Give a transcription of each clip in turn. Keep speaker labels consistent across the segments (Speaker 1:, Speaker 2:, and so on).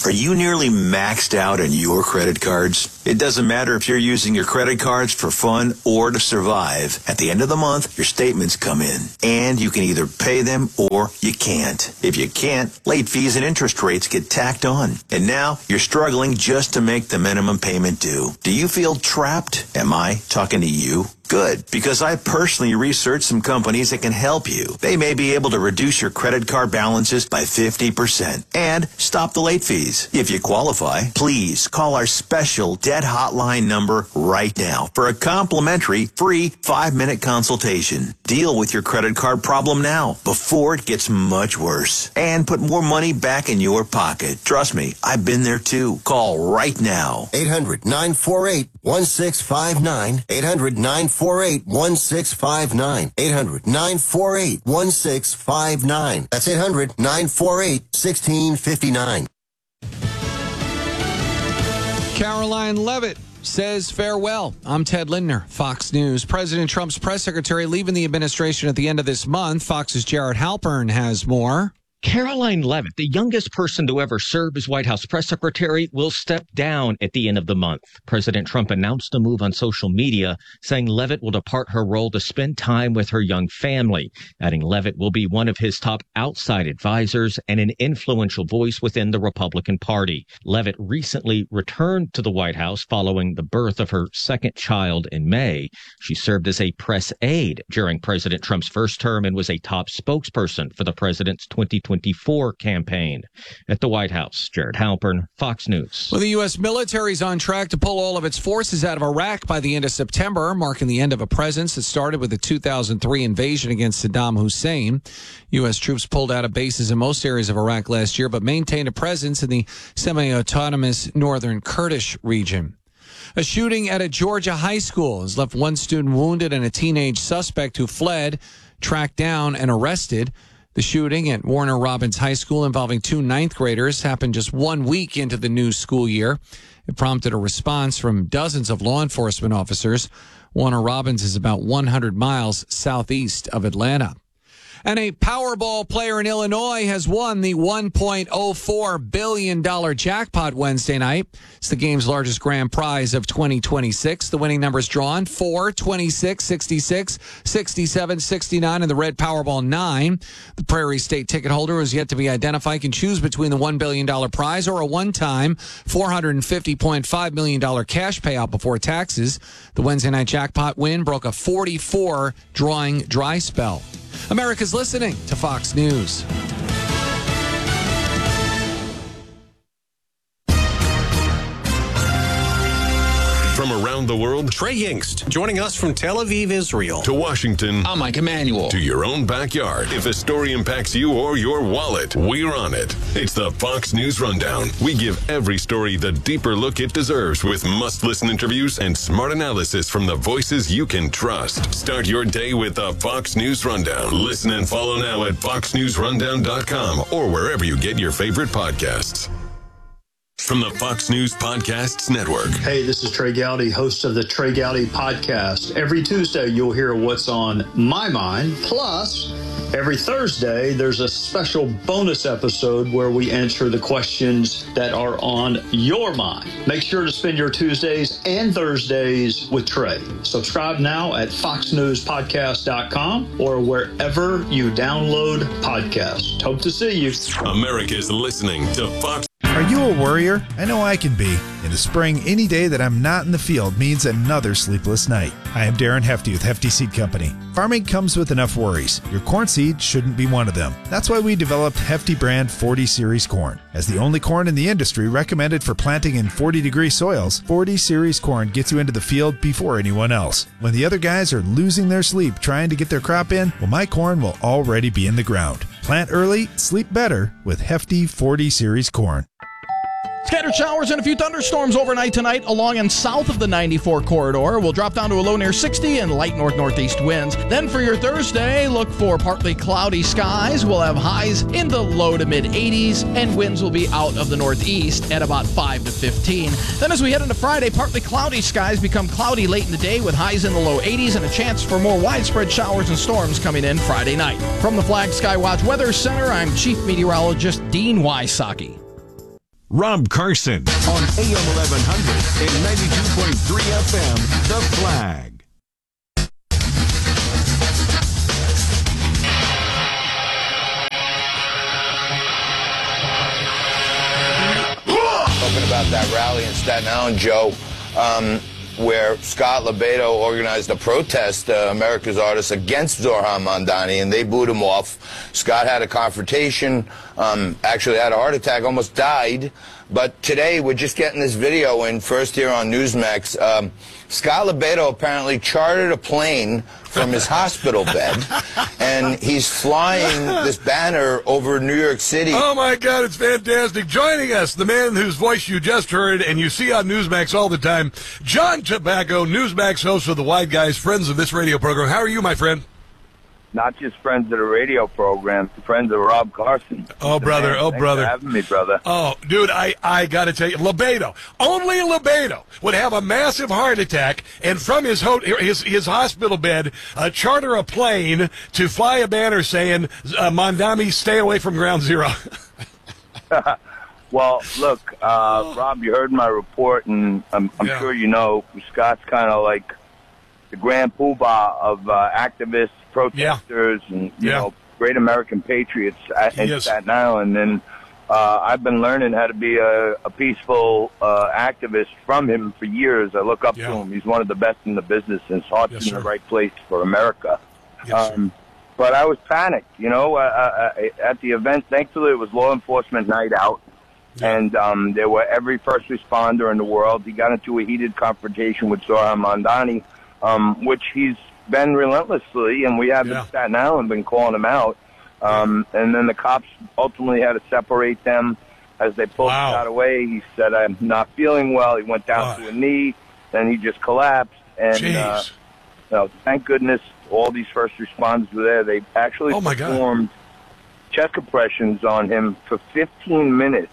Speaker 1: Are you nearly maxed out on your credit cards? It doesn't matter if you're using your credit cards for fun or to survive. At the end of the month, your statements come in, and you can either pay them or you can't. If you can't, late fees and interest rates get tacked on. And now you're struggling just to make the minimum payment due. Do you feel trapped? Am I talking to you? Good, because I personally researched some companies that can help you. They may be able to reduce your credit card balances by 50% and stop the late fees. If you qualify, please call our special debt hotline number right now for a complimentary free 5-minute consultation. Deal with your credit card problem now before it gets much worse and put more money back in your pocket. Trust me, I've been there too. Call right now.
Speaker 2: 800-948-1659. 800-948-1659. 800-948-1659. That's 800-948-1659.
Speaker 3: Caroline Leavitt says farewell. I'm Ted Lindner, Fox News. President Trump's press secretary leaving the administration at the end of this month. Fox's Jared Halpern has more.
Speaker 4: Caroline Leavitt, the youngest person to ever serve as White House press secretary, will step down at the end of the month. President Trump announced the move on social media, saying Leavitt will depart her role to spend time with her young family, adding Leavitt will be one of his top outside advisors and an influential voice within the Republican Party. Leavitt recently returned to the White House following the birth of her second child in May. She served as a press aide during President Trump's first term and was a top spokesperson for the president's 2024 campaign. At the White House, Jared Halpern, Fox News.
Speaker 3: Well, the U.S. military is on track to pull all of its forces out of Iraq by the end of September, marking the end of a presence that started with the 2003 invasion against Saddam Hussein. U.S. troops pulled out of bases in most areas of Iraq last year, but maintained a presence in the semi-autonomous northern Kurdish region. A shooting at a Georgia high school has left one student wounded and a teenage suspect who fled, tracked down, and arrested. The shooting at Warner Robins High School involving 2 ninth graders happened just 1 week into the new school year. It prompted a response from dozens of law enforcement officers. Warner Robins is about 100 miles southeast of Atlanta. And a Powerball player in Illinois has won the $1.04 billion jackpot Wednesday night. It's the game's largest grand prize of 2026. The winning numbers drawn 4, 26, 66, 67, 69, and the red Powerball 9. The Prairie State ticket holder, who is yet to be identified, can choose between the $1 billion prize or a one-time $450.5 million cash payout before taxes. The Wednesday night jackpot win broke a 44 drawing dry spell. America's listening to Fox News.
Speaker 5: From around the world,
Speaker 6: Trey Yingst, joining us from Tel Aviv, Israel.
Speaker 5: To Washington,
Speaker 7: I'm Mike Emanuel.
Speaker 5: To your own backyard. If a story impacts you or your wallet, we're on it. It's the Fox News Rundown. We give every story the deeper look it deserves with must-listen interviews and smart analysis from the voices you can trust. Start your day with the Fox News Rundown. Listen and follow now at foxnewsrundown.com or wherever you get your favorite podcasts. From the Fox News Podcasts Network.
Speaker 8: Hey, this is Trey Gowdy, host of the Trey Gowdy Podcast. Every Tuesday, you'll hear what's on my mind. Plus, every Thursday, there's a special bonus episode where we answer the questions that are on your mind. Make sure to spend your Tuesdays and Thursdays with Trey. Subscribe now at foxnewspodcast.com or wherever you download podcasts. Hope to see you.
Speaker 5: America's listening to Fox.
Speaker 9: Are you a worrier? I know I can be. In the spring, any day that I'm not in the field means another sleepless night. I am Darren Hefty with Hefty Seed Company. Farming comes with enough worries. Your corn seed shouldn't be one of them. That's why we developed Hefty brand 40 Series corn. As the only corn in the industry recommended for planting in 40-degree soils, 40 Series corn gets you into the field before anyone else. When the other guys are losing their sleep trying to get their crop in, well, my corn will already be in the ground. Plant early, sleep better with Hefty 40 Series corn.
Speaker 10: Scattered showers and a few thunderstorms overnight tonight along and south of the 94 corridor. We'll drop down to a low near 60 and light north-northeast winds. Then for your Thursday, look for partly cloudy skies. We'll have highs in the low to mid-80s, and winds will be out of the northeast at about 5 to 15. Then as we head into Friday, partly cloudy skies become cloudy late in the day with highs in the low 80s and a chance for more widespread showers and storms coming in Friday night. From the Flag Skywatch Weather Center, I'm Chief Meteorologist Dean Wysocki.
Speaker 7: Rob Carson on AM 1100 and 92.3 FM, The Flag.
Speaker 11: Talking about that rally in Staten Island, Joe, where Scott LoBaido organized a protest, America's Artists, against Zohran Mamdani, and they booed him off. Scott had a confrontation, actually had a heart attack, almost died. But today, we're just getting this video in first here on Newsmax. Scott LoBaido apparently chartered a plane from his hospital bed, and he's flying this banner over New York City.
Speaker 12: Oh, my God, it's fantastic. Joining us, the man whose voice you just heard and you see on Newsmax all the time, John Tabacco, Newsmax host of The Wide Guys, friends of this radio program. How are you, my friend?
Speaker 13: Not just friends of the radio program, friends of Rob Carson.
Speaker 12: Oh, brother.
Speaker 13: Man.
Speaker 12: Oh,
Speaker 13: Thanks
Speaker 12: brother.
Speaker 13: for having me, brother.
Speaker 12: Oh, dude, I got to tell you, LoBaido, only LoBaido would have a massive heart attack and from his hospital bed charter a plane to fly a banner saying, Mamdani, stay away from ground zero.
Speaker 13: Well, look, Rob, you heard my report, and I'm sure you know Scott's kind of like the grand poobah of activists, protesters, and you know, great American patriots in Staten Island. And I've been learning how to be a peaceful activist from him for years. I look up to him. He's one of the best in the business, and his heart's in the right place for America. But I was panicked, you know, at the event. Thankfully, it was law enforcement night out. And there were every first responder in the world. He got into a heated confrontation with Zohran Mamdani, which he's been relentlessly, and we have in Staten Island been calling him out. And then the cops ultimately had to separate them as they pulled Scott away. He said, I'm not feeling well. He went down to a knee, then he just collapsed. And you know, thank goodness all these first responders were there. They actually performed chest compressions on him for 15 minutes.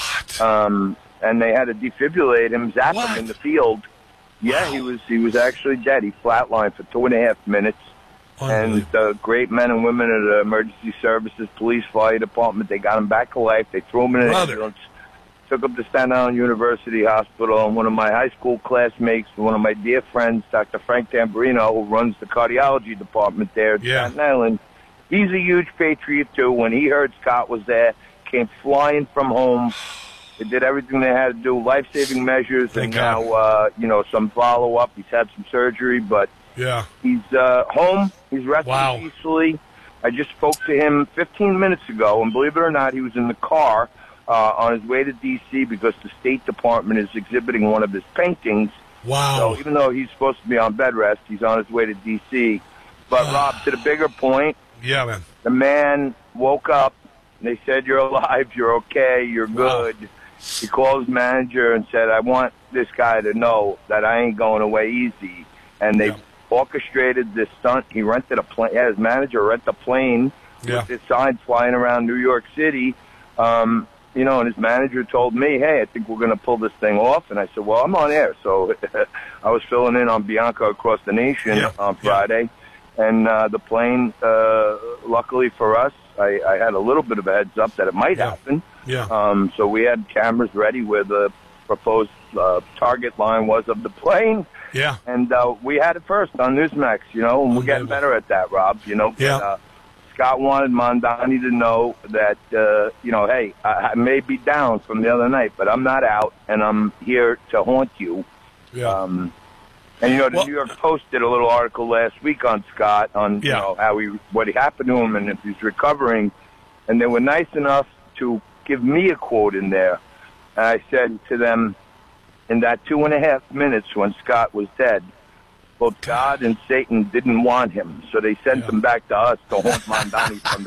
Speaker 13: And they had to defibrillate him, zap him in the field. Yeah, he was actually dead. He flatlined for 2.5 minutes. And the great men and women of the emergency services, police, fire department, they got him back to life. They threw him in an ambulance, took him to Staten Island University Hospital. And one of my high school classmates, one of my dear friends, Dr. Frank Tamburino, who runs the cardiology department there at Staten Island, he's a huge patriot, too. When he heard Scott was there, came flying from home. They did everything they had to do, life-saving measures, and now, you know, some follow-up. He's had some surgery, but he's home. He's resting peacefully. I just spoke to him 15 minutes ago, and believe it or not, he was in the car on his way to D.C. because the State Department is exhibiting one of his paintings. So even though he's supposed to be on bed rest, he's on his way to D.C. But, Rob, to the bigger point, the man woke up. They said, you're alive, you're okay, you're good. He called his manager and said, I want this guy to know that I ain't going away easy. And they orchestrated this stunt. He rented a plane. His manager rented a plane with his signs flying around New York City. You know, and his manager told me, hey, I think we're going to pull this thing off. And I said, well, I'm on air. So I was filling in on Bianca Across the Nation on Friday. And the plane, luckily for us, I had a little bit of a heads up that it might happen. So we had cameras ready where the proposed target line was of the plane. And we had it first on Newsmax, you know, and we're getting better at that, Rob, you know. But, Scott wanted Mamdani to know that, you know, hey, I may be down from the other night, but I'm not out, and I'm here to haunt you. And, you know, the New York Post did a little article last week on Scott, on, you know, how what happened to him and if he's recovering. And they were nice enough to give me a quote in there. And I said to them, in that 2.5 minutes when Scott was dead, both God and Satan didn't want him, so they sent him back to us to haunt Mamdani from the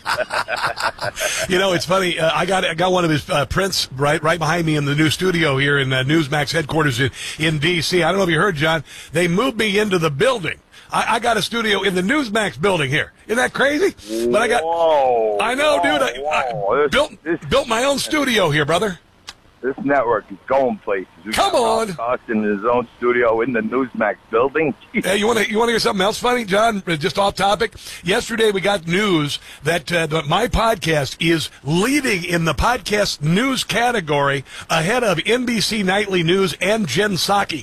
Speaker 13: grave.
Speaker 12: You know, it's funny. I got one of his prints right behind me in the new studio here in Newsmax headquarters in D.C. I don't know if you heard, John. They moved me into the building. I got a studio in the Newsmax building here. Isn't that crazy? But I know, dude. I built my own studio here, brother.
Speaker 13: This network is going places.
Speaker 12: Come on,
Speaker 13: Carson in his own studio in the Newsmax building.
Speaker 12: Hey, you want to hear something else funny, John? Just off topic. Yesterday we got news that my podcast is leading in the podcast news category ahead of NBC Nightly News and Jen Psaki.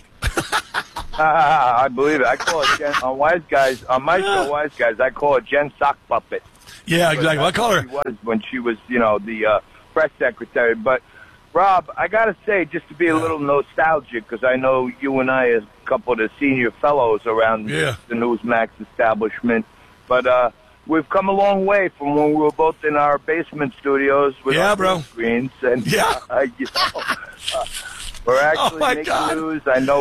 Speaker 13: I believe it. I call it Jen, on Wise Guys. On my show, Wise Guys, I call it Jen Sock Puppet.
Speaker 12: Yeah, exactly. I call her.
Speaker 13: She was when she was, the press secretary. But Rob, I got to say, just to be a little nostalgic, because I know you and I are a couple of the senior fellows around the Newsmax establishment, but we've come a long way from when we were both in our basement studios with our screens. And, we're actually making news. I know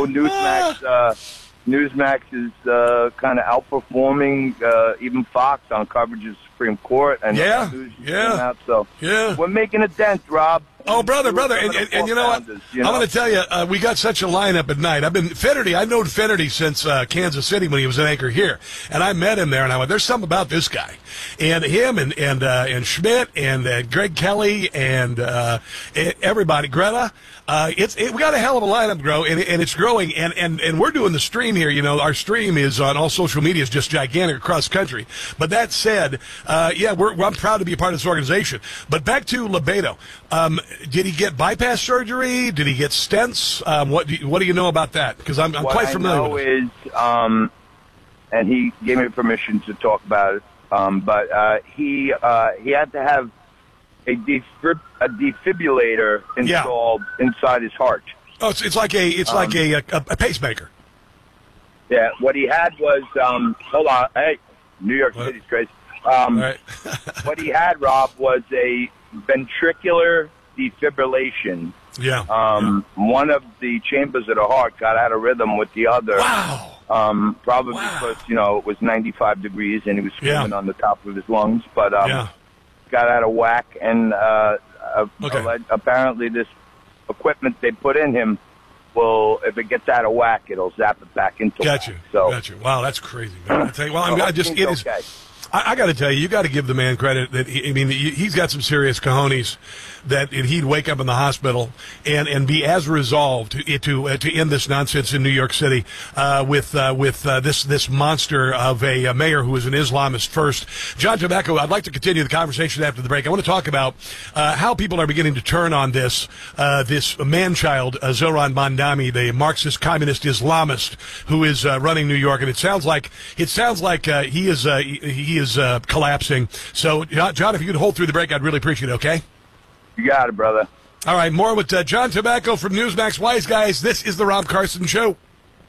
Speaker 13: Newsmax is kind of outperforming even Fox on coverage of the Supreme Court. And out, so we're making a dent, Rob.
Speaker 12: Oh, brother, and you know what? I'm going to tell you, we got such a lineup at night. I've known Fennerty since Kansas City when he was an anchor here, and I met him there, and I went, "There's something about this guy," and him, and Schmidt, and Greg Kelly, and everybody, Greta. We got a hell of a lineup, and it's growing, and we're doing the stream here. Our stream is on all social media, is just gigantic across the country. But that said, I'm proud to be a part of this organization. But back to Lebedo. Did he get bypass surgery? Did he get stents? What do you know about that? Because I'm quite familiar with it.
Speaker 13: What I know is, and he gave me permission to talk about it, but he had to have a defibrillator installed inside his heart.
Speaker 12: Oh, it's like a pacemaker.
Speaker 13: Yeah, what he had was hold on, hey, New York City's crazy.
Speaker 12: Right.
Speaker 13: What he had, Rob, was a ventricular defibrillation.
Speaker 12: Yeah.
Speaker 13: One of the chambers of the heart got out of rhythm with the other.
Speaker 12: Wow.
Speaker 13: Probably because it was 95 degrees and he was screaming on the top of his lungs, but got out of whack, and apparently this equipment they put in him will, if it gets out of whack, it'll zap it back into
Speaker 12: Got
Speaker 13: whack.
Speaker 12: you. Wow, that's crazy, man. I tell you, I got to tell you got to give the man credit that he's got some serious cojones that he'd wake up in the hospital and be as resolved to end this nonsense in New York City with this monster of a mayor who is an Islamist first. John Tobacco, I'd like to continue the conversation after the break. I want to talk about how people are beginning to turn on this man-child, Zohran Mamdani, the Marxist communist Islamist who is running New York, and it sounds like he is collapsing. So, John, if you could hold through the break, I'd really appreciate it, okay?
Speaker 13: You got it, brother.
Speaker 12: All right, more with John Tobacco from Newsmax. Wise Guys, this is the Rob Carson Show.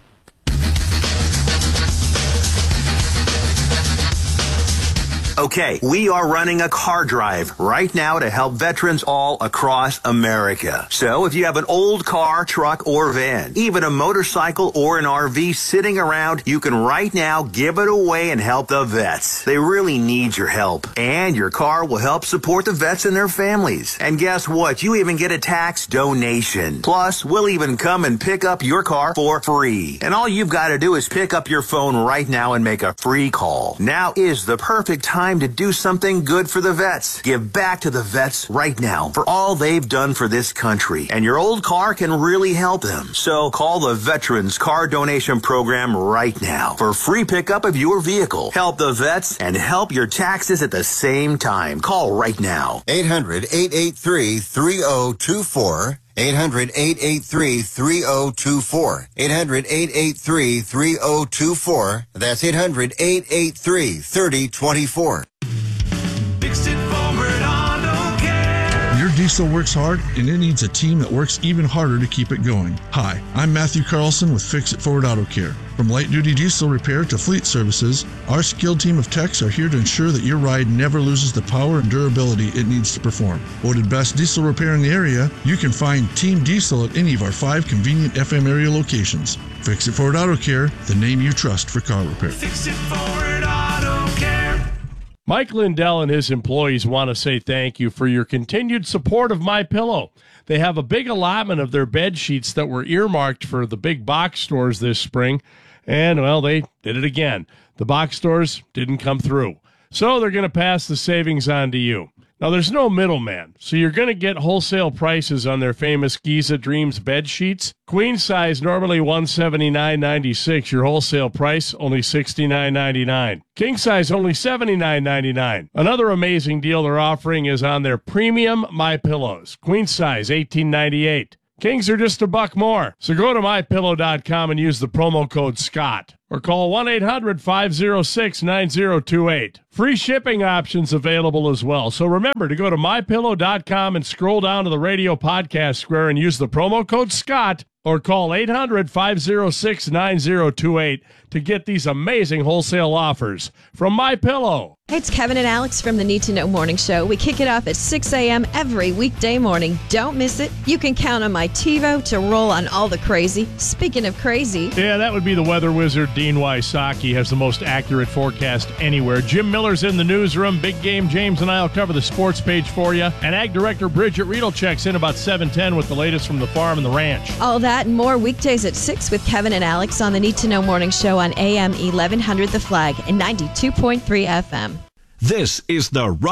Speaker 1: Okay, we are running a car drive right now to help veterans all across America. So if you have an old car, truck, or van, even a motorcycle or an RV sitting around, you can right now give it away and help the vets. They really need your help. And your car will help support the vets and their families. And guess what? You even get a tax donation. Plus, we'll even come and pick up your car for free. And all you've got to do is pick up your phone right now and make a free call. Now is the perfect time to do something good for the vets. Give back to the vets right now for all they've done for this country. And your old car can really help them. So call the Veterans Car Donation Program right now for free pickup of your vehicle. Help the vets and help your taxes at the same time. Call right now.
Speaker 2: 800-883-3024. 800-883-3024. 800-883-3024. That's 800-883-3024.
Speaker 14: Your diesel works hard, and it needs a team that works even harder to keep it going. Hi, I'm Matthew Carlson with Fix It Forward Auto Care. From light-duty diesel repair to fleet services, our skilled team of techs are here to ensure that your ride never loses the power and durability it needs to perform. Voted best diesel repair in the area, you can find Team Diesel at any of our 5 convenient FM area locations. Fix It Forward Auto Care, the name you trust for car repair.
Speaker 15: Fix It Forward Auto Care. Mike Lindell and his employees want to say thank you for your continued support of MyPillow. They have a big allotment of their bed sheets that were earmarked for the big box stores this spring. And, well, they did it again. The box stores didn't come through. So they're going to pass the savings on to you. Now, there's no middleman, so you're going to get wholesale prices on their famous Giza Dreams bed sheets. Queen size, normally $179.96. Your wholesale price, only $69.99. King size, only $79.99. Another amazing deal they're offering is on their premium MyPillows. Queen size, $18.98. Kings are just $1 more. So go to MyPillow.com and use the promo code SCOTT. Or call 1-800-506-9028. Free shipping options available as well. So remember to go to MyPillow.com and scroll down to the radio podcast square and use the promo code SCOTT. Or call 800-506-9028 to get these amazing wholesale offers from MyPillow.
Speaker 16: Hey, it's Kevin and Alex from the Need to Know Morning Show. We kick it off at 6 a.m. every weekday morning. Don't miss it. You can count on my TiVo to roll on all the crazy. Speaking of crazy.
Speaker 15: Yeah, that would be the weather wizard, Dean Wysocki, has the most accurate forecast anywhere. Jim Miller's in the newsroom. Big Game James and I will cover the sports page for you. And Ag Director Bridget Riedel checks in about 7:10 with the latest from the farm and the ranch.
Speaker 16: All that and more weekdays at 6 with Kevin and Alex on the Need to Know Morning Show on AM 1100 The Flag and 92.3 FM.
Speaker 7: This is the